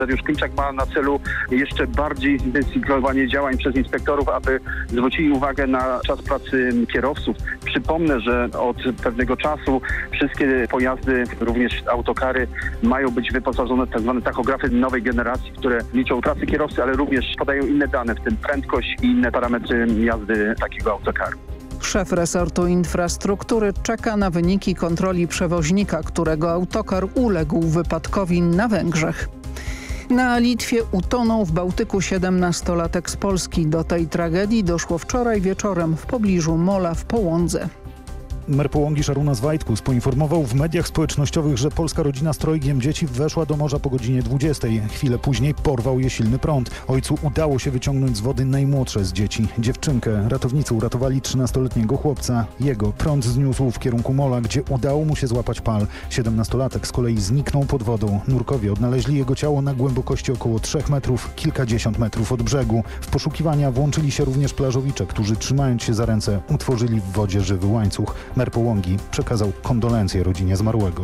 Dariusz Klimczak ma na celu jeszcze bardziej zintensyfikowanie działań przez inspektorów, aby zwrócili uwagę na czas pracy kierowców. Przypomnę, że od pewnego czasu wszystkie pojazdy, również autokary, mają być wyposażone w tzw. tachografy nowej generacji, które liczą pracę kierowcy, ale również podają inne dane, w tym prędkość i inne parametry jazdy takiego autokaru. Szef resortu infrastruktury czeka na wyniki kontroli przewoźnika, którego autokar uległ wypadkowi na Węgrzech. Na Litwie utonął w Bałtyku 17-latek z Polski. Do tej tragedii doszło wczoraj wieczorem w pobliżu Mola w Połądze. Mer Połągi Szarunas Wajtkus poinformował w mediach społecznościowych, że polska rodzina z trojgiem dzieci weszła do morza po godzinie 20. Chwilę później porwał je silny prąd. Ojcu udało się wyciągnąć z wody najmłodsze z dzieci. Dziewczynkę ratownicy uratowali 13-letniego chłopca. Jego prąd zniósł w kierunku mola, gdzie udało mu się złapać pal. 17-latek z kolei zniknął pod wodą. Nurkowie odnaleźli jego ciało na głębokości około 3 metrów, kilkadziesiąt metrów od brzegu. W poszukiwania włączyli się również plażowicze, którzy trzymając się za ręce utworzyli w wodzie żywy łańcuch. Mer Połągi przekazał kondolencje rodzinie zmarłego.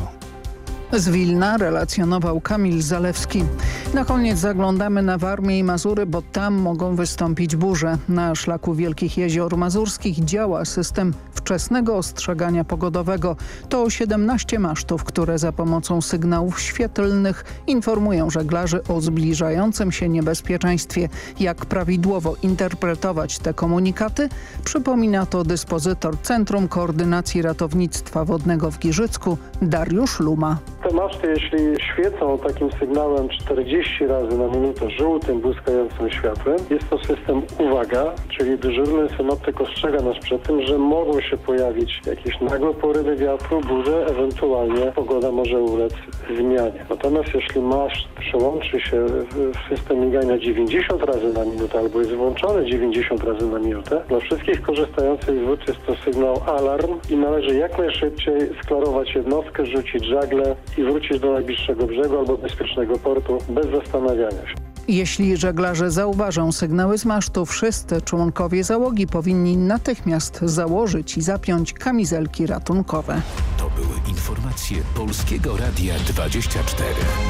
Z Wilna relacjonował Kamil Zalewski. Na koniec zaglądamy na Warmię i Mazury, bo tam mogą wystąpić burze. Na szlaku Wielkich Jezior Mazurskich działa system wczesnego ostrzegania pogodowego. To 17 masztów, które za pomocą sygnałów świetlnych informują żeglarzy o zbliżającym się niebezpieczeństwie. Jak prawidłowo interpretować te komunikaty? Przypomina to dyspozytor Centrum Koordynacji Ratownictwa Wodnego w Giżycku Dariusz Luma. Te maszty, jeśli świecą takim sygnałem 40 razy na minutę żółtym, błyskającym światłem, jest to system uwaga, czyli dyżurny synoptyk ostrzega nas przed tym, że mogą się pojawić jakieś nagłe porywy wiatru, burze, ewentualnie pogoda może ulec zmianie. Natomiast jeśli maszt przełączy się w system migania 90 razy na minutę albo jest włączony 90 razy na minutę, dla wszystkich korzystających z wód jest to sygnał alarm i należy jak najszybciej sklarować jednostkę, rzucić żagle i wrócić do najbliższego brzegu albo bezpiecznego portu bez zastanawiania się. Jeśli żeglarze zauważą sygnały z masztu, wszyscy członkowie załogi powinni natychmiast założyć i zapiąć kamizelki ratunkowe. To były informacje Polskiego Radia 24.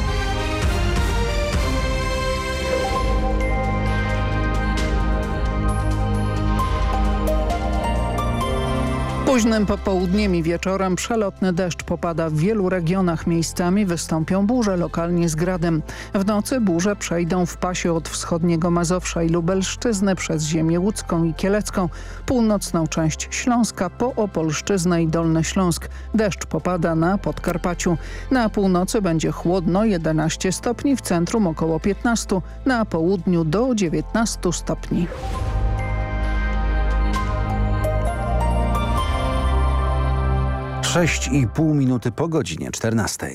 Późnym popołudniem i wieczorem przelotny deszcz popada w wielu regionach. Miejscami wystąpią burze, lokalnie z gradem. W nocy burze przejdą w pasie od wschodniego Mazowsza i Lubelszczyzny przez ziemię łódzką i kielecką, północną część Śląska po Opolszczyznę i Dolny Śląsk. Deszcz popada na Podkarpaciu. Na północy będzie chłodno, 11 stopni, w centrum około 15, na południu do 19 stopni. Sześć i pół minuty po godzinie 14.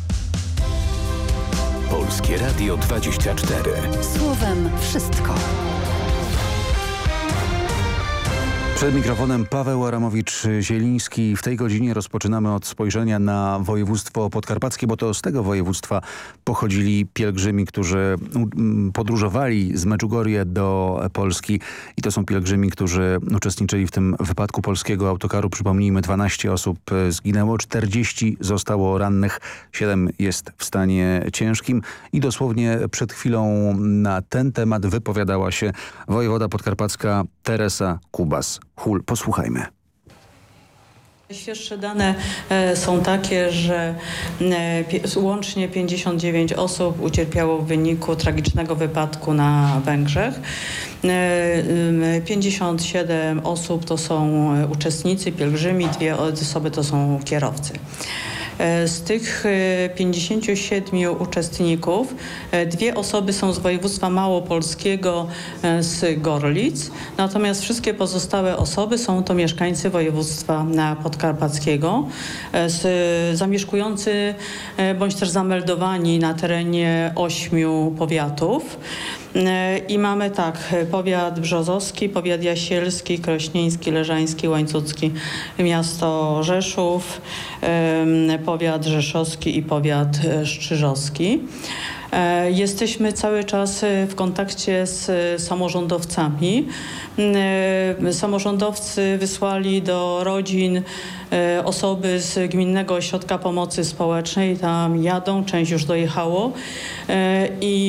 Polskie Radio 24. Słowem wszystko. Przed mikrofonem Paweł Aramowicz-Zieliński. W tej godzinie rozpoczynamy od spojrzenia na województwo podkarpackie, bo to z tego województwa pochodzili pielgrzymi, którzy podróżowali z Medjugorje do Polski. I to są pielgrzymi, którzy uczestniczyli w tym wypadku polskiego autokaru. Przypomnijmy, 12 osób zginęło, 40 zostało rannych, 7 jest w stanie ciężkim. I dosłownie przed chwilą na ten temat wypowiadała się wojewoda podkarpacka Teresa Kubas-Hul. Posłuchajmy. Świeższe dane są takie, że łącznie 59 osób ucierpiało w wyniku tragicznego wypadku na Węgrzech. 57 osób to są uczestnicy, pielgrzymi, 2 osoby to są kierowcy. Z tych 57 uczestników 2 osoby są z województwa małopolskiego z Gorlic, natomiast wszystkie pozostałe osoby są to mieszkańcy województwa podkarpackiego, zamieszkujący bądź też zameldowani na terenie 8 powiatów. I mamy tak, powiat brzozowski, powiat jasielski, krośnieński, leżański, łańcucki, miasto Rzeszów, powiat rzeszowski i powiat szczyżowski. Jesteśmy cały czas w kontakcie z samorządowcami. Samorządowcy wysłali do rodzin osoby z Gminnego Ośrodka Pomocy Społecznej. Tam jadą, część już dojechało i